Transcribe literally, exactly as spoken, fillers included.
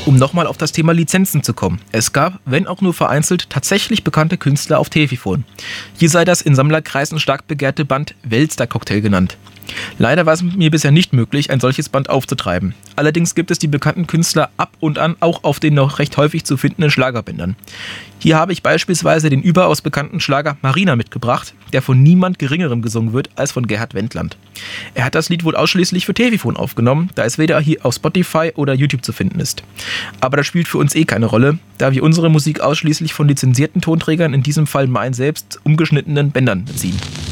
Um nochmal auf das Thema Lizenzen zu kommen. Es gab, wenn auch nur vereinzelt, tatsächlich bekannte Künstler auf Telefon. Hier sei das in Sammlerkreisen stark begehrte Band Welster-Cocktail genannt. Leider war es mir bisher nicht möglich, ein solches Band aufzutreiben. Allerdings gibt es die bekannten Künstler ab und an auch auf den noch recht häufig zu findenden Schlagerbändern. Hier habe ich beispielsweise den überaus bekannten Schlager Marina mitgebracht, der von niemand Geringerem gesungen wird als von Gerhard Wendland. Er hat das Lied wohl ausschließlich für Telefon aufgenommen, da es weder hier auf Spotify oder YouTube zu finden ist. Aber das spielt für uns eh keine Rolle, da wir unsere Musik ausschließlich von lizenzierten Tonträgern, in diesem Fall mein selbst, umgeschnittenen Bändern beziehen.